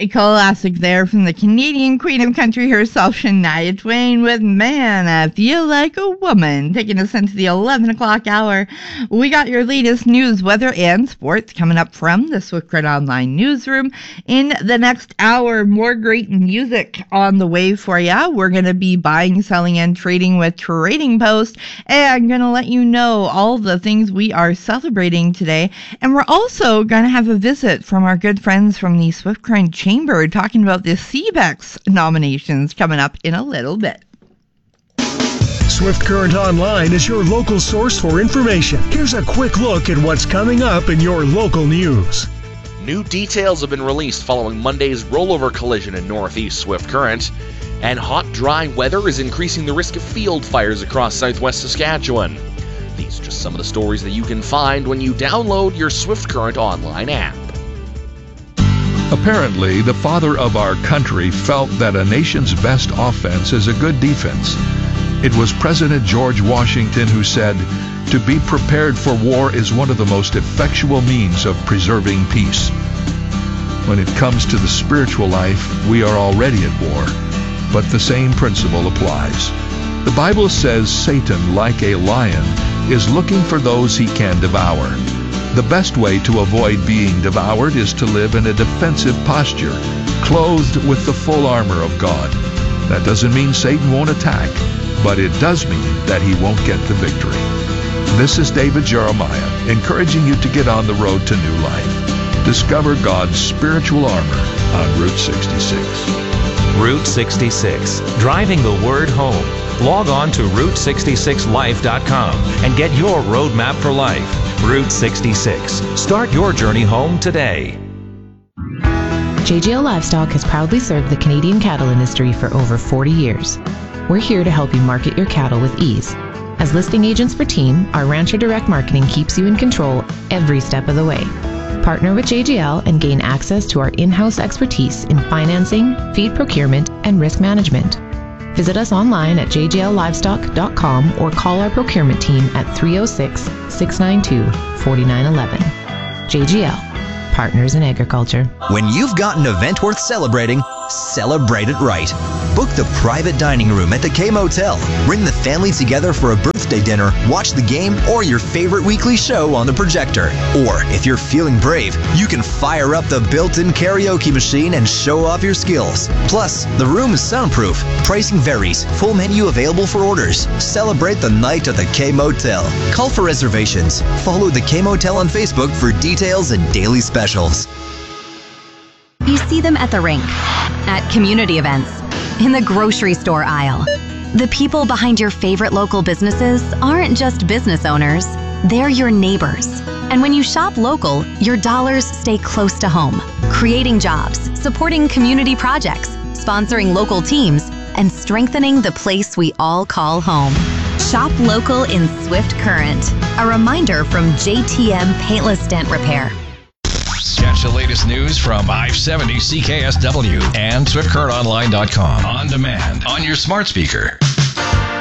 A classic there from the Canadian queen of country herself, Shania Twain, with Man, I Feel Like a Woman. Taking us into the 11 o'clock hour, we got your latest news, weather, and sports coming up from the Swift Current Online newsroom. In the next hour, more great music on the way for you. We're going to be buying, selling, and trading with Trading Post, and I'm going to let you know all the things we are celebrating today. And we're also going to have a visit from our good friends from the Swift Current Chamber talking about the CBEX nominations coming up in a little bit. Swift Current Online is your local source for information. Here's a quick look at what's coming up in your local news. New details have been released following Monday's rollover collision in northeast Swift Current, and hot, dry weather is increasing the risk of field fires across southwest Saskatchewan. These are just some of the stories that you can find when you download your Swift Current Online app. Apparently, the father of our country felt that a nation's best offense is a good defense. It was President George Washington who said, "To be prepared for war is one of the most effectual means of preserving peace." When it comes to the spiritual life, we are already at war, but the same principle applies. The Bible says Satan, like a lion, is looking for those he can devour. The best way to avoid being devoured is to live in a defensive posture, clothed with the full armor of God. That doesn't mean Satan won't attack, but it does mean that he won't get the victory. This is David Jeremiah, encouraging you to get on the road to new life. Discover God's spiritual armor on Route 66. Route 66, driving the word home. Log on to Route66Life.com and get your roadmap for life. Route 66. Start your journey home today. JGL Livestock has proudly served the Canadian cattle industry for over 40 years. We're here to help you market your cattle with ease. As listing agents for Team, our Rancher Direct Marketing keeps you in control every step of the way. Partner with JGL and gain access to our in-house expertise in financing, feed procurement, and risk management. Visit us online at jgllivestock.com or call our procurement team at 306-692-4911. JGL, Partners in Agriculture. When you've got an event worth celebrating, celebrate it right. Book the private dining room at the K Motel. Bring the family together for a birthday dinner, watch the game, or your favorite weekly show on the projector. Or, if you're feeling brave, you can fire up the built-in karaoke machine and show off your skills. Plus, the room is soundproof. Pricing varies. Full menu available for orders. Celebrate the night at the K Motel. Call for reservations. Follow the K Motel on Facebook for details and daily specials. You see them at the rink, at community events, in the grocery store aisle. The people behind your favorite local businesses aren't just business owners, they're your neighbors. And when you shop local, your dollars stay close to home, creating jobs, supporting community projects, sponsoring local teams, and strengthening the place we all call home. Shop local in Swift Current. A reminder from JTM Paintless Dent Repair. Catch the latest news from I-70 CKSW and SwiftCurrentOnline.com on demand on your smart speaker.